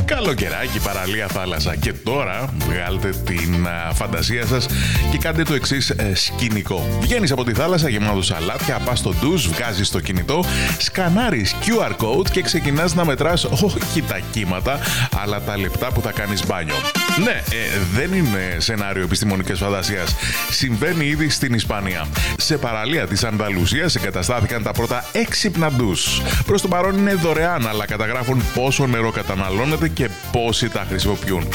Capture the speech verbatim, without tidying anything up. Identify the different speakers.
Speaker 1: Καλοκαιράκι, παραλία, θάλασσα. Και τώρα βγάλτε την α, φαντασία σας και κάντε το εξής ε, σκηνικό. Βγαίνεις από τη θάλασσα γεμάτο σαλάτια, πας στο ντους, βγάζεις το κινητό, σκανάρεις κιου αρ code και ξεκινάς να μετράς όχι τα κύματα, αλλά τα λεπτά που θα κάνεις μπάνιο. Ναι, ε, δεν είναι σενάριο επιστημονικής φαντασίας. Συμβαίνει ήδη στην Ισπανία. Σε παραλία της Ανδαλουσίας εγκαταστάθηκαν τα πρώτα έξυπνα ντους. Προς το παρόν είναι δωρεάν, αλλά καταγράφουν πόσο νερό καταναλώνεται και πόσοι τα χρησιμοποιούν.